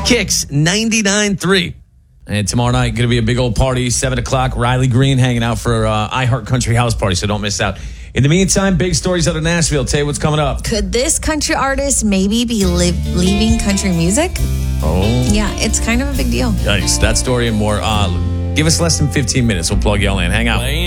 Kicks 99.3. And tomorrow night, going to be a big old party, 7 o'clock. Riley Green hanging out for iHeart Country House Party, so don't miss out. In the meantime, big stories out of Nashville. Tay, what's coming up? Could this country artist maybe be leaving country music? Oh. Yeah, it's kind of a big deal. Yikes. That story and more. Give us less than 15 minutes. We'll plug y'all in. Hang out.